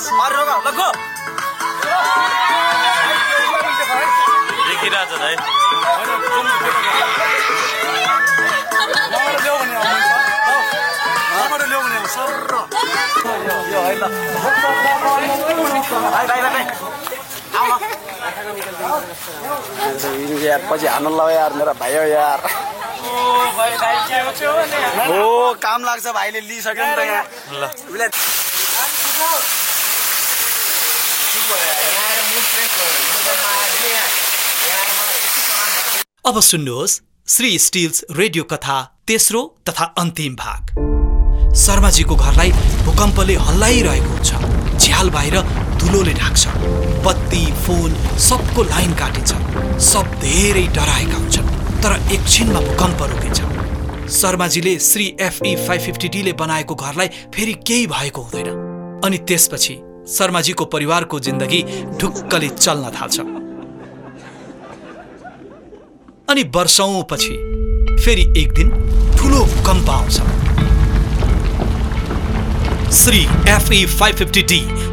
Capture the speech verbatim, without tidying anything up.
अरे रोग लगो देखिरहेछ दाइ यार पछि हान्नु ल यार मेरा भाइ हो यार हो काम लाग्छ भाइले लिइसक्यो नि त यहाँ ल अब सुन्नुहोस् श्री स्टिल्स रेडियो कथा तेस्रो तथा अन्तिम भाग। शर्माजीको घरलाई भूकम्पले हल्लाइरहेको हुन्छ। झ्याल बाहिर धुलोले ढाक्छ। बत्ती फोन सबको लाइन काटिन्छ। सब धेरै डराएका हुन्छन् तर एकछिनमा भूकम्प रोकिन्छ। शर्माजीले Shri FE five fifty D ले बनाएको घरलाई फेरि केही भएको हुँदैन। अनि त्यसपछि शर्माजीको परिवारको जिन्दगी ढुक्कले चल्न थाल्छ। अनि वर्षौंपछि फेरि एक दिन ठुलो भूकम्प आउँछ। Shri FE five fifty D